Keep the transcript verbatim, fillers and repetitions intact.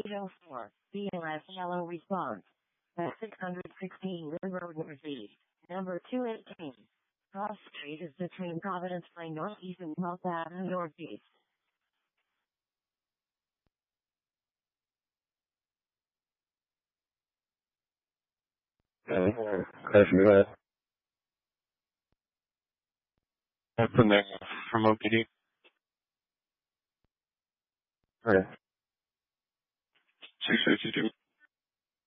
eight oh four, B L S yellow response. At six hundred sixteen River Road Northeast, number two eighteen. Cross Street is between Providence Plain Northeast and twelfth Avenue Northeast. Okay, question, go ahead. I'm from there, from O P D. Okay. six fifty-two.